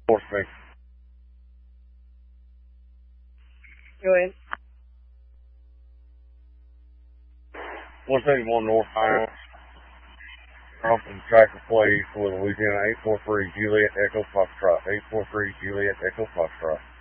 Force me. Go ahead. 171 North Hines. Crossing tractor place for Louisiana 843 Juliet Echo Foxtrot. 843 Juliet Echo Foxtrot.